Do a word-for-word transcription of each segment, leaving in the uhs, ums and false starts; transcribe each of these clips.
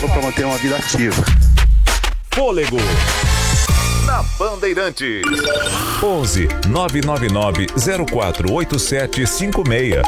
Para manter uma vida ativa. Fôlego na Bandeirantes. onze nove nove nove zero quatro oito sete cinco seis.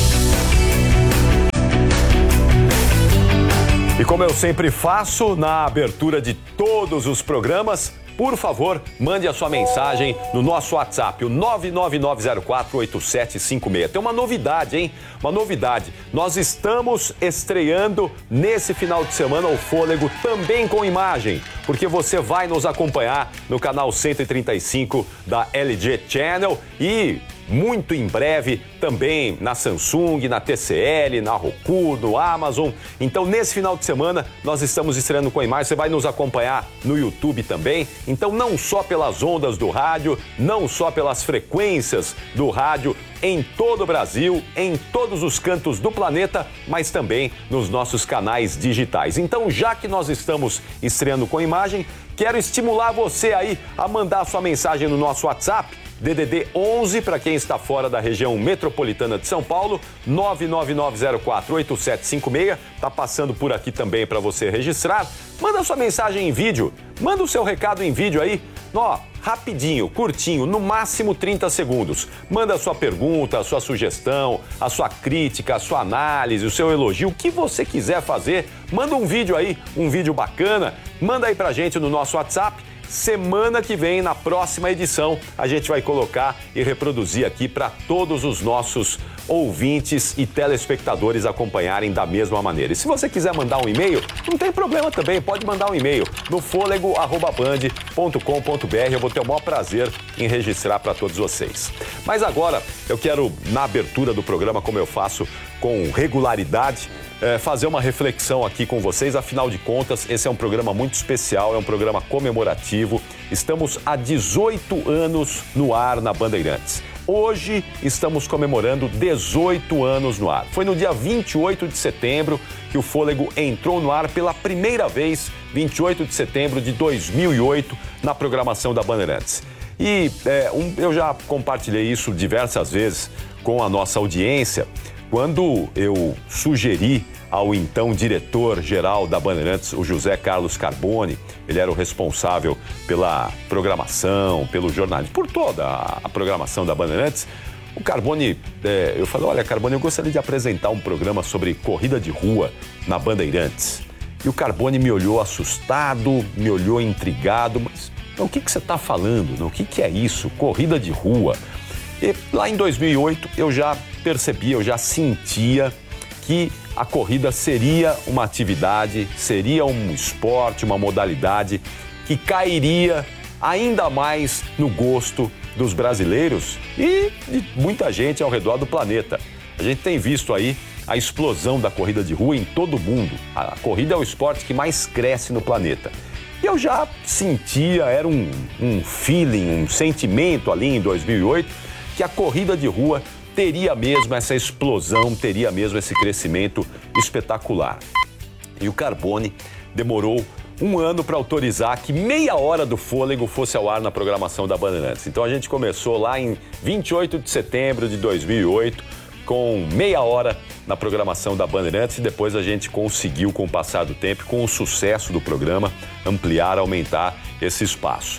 E como eu sempre faço na abertura de todos os programas, por favor, mande a sua mensagem no nosso WhatsApp, o nove nove nove zero quatro oito sete cinco seis. Tem uma novidade, hein? Uma novidade. Nós estamos estreando nesse final de semana o Fôlego também com imagem, porque você vai nos acompanhar no canal cento e trinta e cinco da L G Channel e muito em breve também na Samsung, na T C L, na Roku, no Amazon. Então, nesse final de semana, nós estamos estreando com a imagem. Você vai nos acompanhar no YouTube também. Então, não só pelas ondas do rádio, não só pelas frequências do rádio em todo o Brasil, em todos os cantos do planeta, mas também nos nossos canais digitais. Então, já que nós estamos estreando com a imagem, quero estimular você aí a mandar a sua mensagem no nosso WhatsApp, D D D onze, para quem está fora da região metropolitana de São Paulo, nove nove nove zero quatro oito sete cinco seis. Tá passando por aqui também para você registrar. Manda sua mensagem em vídeo, manda o seu recado em vídeo aí, ó, rapidinho, curtinho, no máximo trinta segundos. Manda a sua pergunta, a sua sugestão, a sua crítica, a sua análise, o seu elogio, o que você quiser fazer. Manda um vídeo aí, um vídeo bacana, manda aí pra gente no nosso WhatsApp. Semana que vem, na próxima edição, a gente vai colocar e reproduzir aqui para todos os nossos ouvintes e telespectadores acompanharem da mesma maneira. E se você quiser mandar um e-mail, não tem problema também, pode mandar um e-mail no fôlego arroba band ponto com ponto br. Eu vou ter o maior prazer em registrar para todos vocês. Mas agora eu quero, na abertura do programa, como eu faço com regularidade, É, fazer uma reflexão aqui com vocês. Afinal de contas, esse é um programa muito especial, é um programa comemorativo. Estamos há dezoito anos no ar na Bandeirantes. Hoje estamos comemorando dezoito anos no ar. Foi no dia vinte e oito de setembro que o Fôlego entrou no ar pela primeira vez, vinte e oito de setembro de dois mil e oito, na programação da Bandeirantes. E é, um, eu já compartilhei isso diversas vezes com a nossa audiência, quando eu sugeri ao então diretor-geral da Bandeirantes, o José Carlos Carboni, ele era o responsável pela programação, pelo jornalismo, por toda a programação da Bandeirantes. O Carboni, é, eu falei, olha, Carboni, eu gostaria de apresentar um programa sobre corrida de rua na Bandeirantes. E o Carboni me olhou assustado, me olhou intrigado, mas então, o que, que você está falando? Não? O que, que é isso? Corrida de rua? E lá em dois mil e oito eu já percebia, eu já sentia que a corrida seria uma atividade, seria um esporte, uma modalidade que cairia ainda mais no gosto dos brasileiros e de muita gente ao redor do planeta. A gente tem visto aí a explosão da corrida de rua em todo o mundo. A corrida é o esporte que mais cresce no planeta. E eu já sentia, era um, um feeling, um sentimento ali em dois mil e oito, que a corrida de rua teria mesmo essa explosão, teria mesmo esse crescimento espetacular. E o Carboni demorou um ano para autorizar que meia hora do Fôlego fosse ao ar na programação da Bandeirantes. Então a gente começou lá em vinte e oito de setembro de dois mil e oito, com meia hora na programação da Bandeirantes, e depois a gente conseguiu, com o passar do tempo, com o sucesso do programa, ampliar, aumentar esse espaço.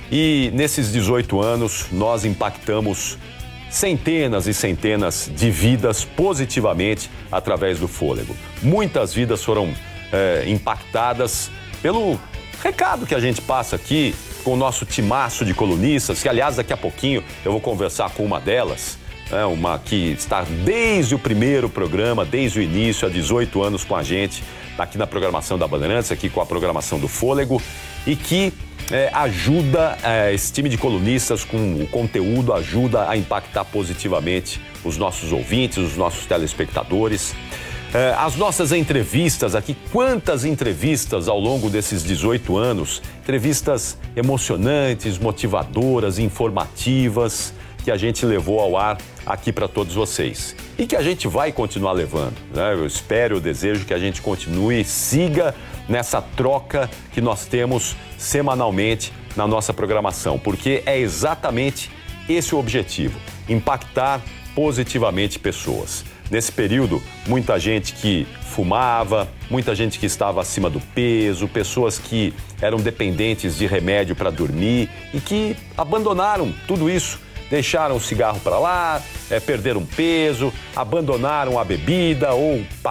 E nesses dezoito anos nós impactamos centenas e centenas de vidas positivamente através do Fôlego. Muitas vidas foram é, impactadas pelo recado que a gente passa aqui com o nosso timaço de colunistas, que aliás daqui a pouquinho eu vou conversar com uma delas, né, uma que está desde o primeiro programa, desde o início, há dezoito anos com a gente, aqui na programação da Bandeirantes, aqui com a programação do Fôlego, e que É, ajuda é, esse time de colunistas com o conteúdo, ajuda a impactar positivamente os nossos ouvintes, os nossos telespectadores. É, as nossas entrevistas aqui, quantas entrevistas ao longo desses dezoito anos, entrevistas emocionantes, motivadoras, informativas, que a gente levou ao ar aqui para todos vocês. E que a gente vai continuar levando, né? Eu espero, eu desejo que a gente continue e siga nessa troca que nós temos semanalmente na nossa programação, porque é exatamente esse o objetivo, impactar positivamente pessoas. Nesse período, muita gente que fumava, muita gente que estava acima do peso, pessoas que eram dependentes de remédio para dormir e que abandonaram tudo isso. Deixaram o cigarro para lá, é, perderam peso, abandonaram a bebida ou